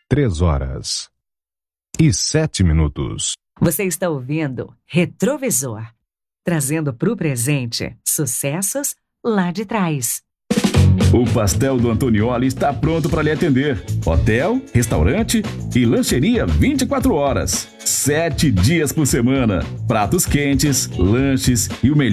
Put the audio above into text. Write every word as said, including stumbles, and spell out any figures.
Três horas e sete minutos. Você está ouvindo Retrovisor, trazendo para o presente sucessos lá de trás. O Pastel do Antonioli está pronto para lhe atender. Hotel, restaurante e lancheria vinte e quatro horas. Sete dias por semana. Pratos quentes, lanches e o melhor